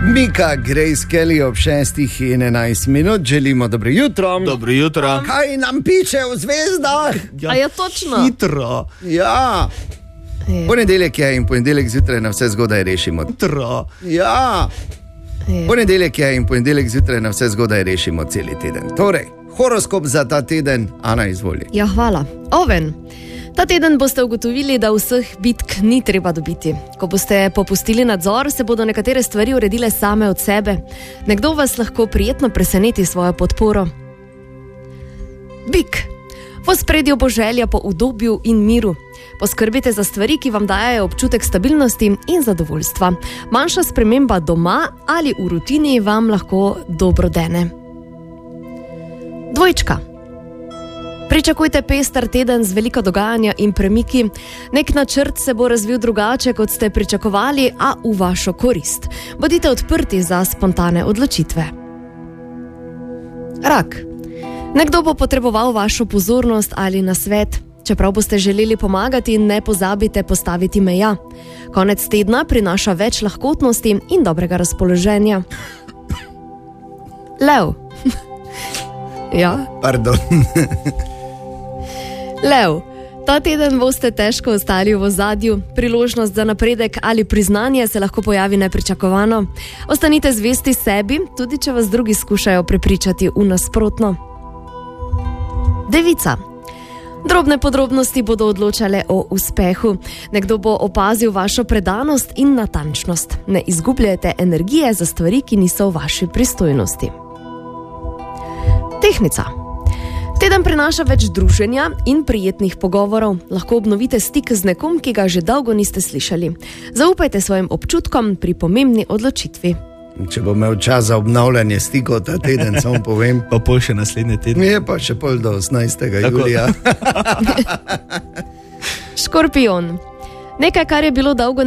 Mika, Grace Kelly ob 6:11 želimo dobro jutro. Dobro jutro. Kaj nam piše v zvezdah? A je točno? Hitro. Ja. Ponedeljek je in ponedeljek zjutraj na vse zgodaj rešimo. Hitro. Ja. Ponedeljek je in ponedeljek zjutraj na vse zgodaj rešimo celi teden. Torej, horoskop za ta teden, Ana, izvoli. Ja, hvala. Oven. Ta teden boste ugotovili, da vseh bitk ni treba dobiti. Ko boste popustili nadzor, se bodo nekatere stvari uredile same od sebe. Nekdo vas lahko prijetno preseneti svojo podporo. Bik. V ospredju bo želja po udobju in miru. Poskrbite za stvari, ki vam dajajo občutek stabilnosti in zadovoljstva. Manjša sprememba doma ali v rutini vam lahko dobro dene. Dvojčka. Pričakujte pester teden z veliko dogajanja in premiki. Nek načrt se bo razvil drugače, kot ste pričakovali, a v vašo korist. Bodite odprti za spontane odločitve. Rak. Nekdo bo potreboval vašo pozornost ali nasvet. Čeprav boste želeli pomagati, ne pozabite postaviti meja. Konec tedna prinaša več lahkotnosti in dobrega razpoloženja. Lev. Ja? Pardon. Lev. Ta teden boste težko ostali v ozadju. Priložnost za napredek ali priznanje se lahko pojavi nepričakovano. Ostanite zvesti sebi, tudi če vas drugi skušajo prepričati v nasprotno. Devica. Drobne podrobnosti bodo odločale o uspehu. Nekdo bo opazil vašo predanost in natančnost. Ne izgubljajte energije za stvari, ki niso v vaši pristojnosti. Tehnica. Teden prinaša več druženja in prijetnih pogovorov. Lahko obnovite stik z nekom, ki ga že dolgo niste slišali. Zaupajte svojim občutkom pri pomembni odločitvi. Če bo imel čas za obnavljanje stikov ta teden, samo povem. Pa pol še naslednje tedne. Je pa še pol do 18. julija. Škorpijon. Nekaj, kar je bilo dolgo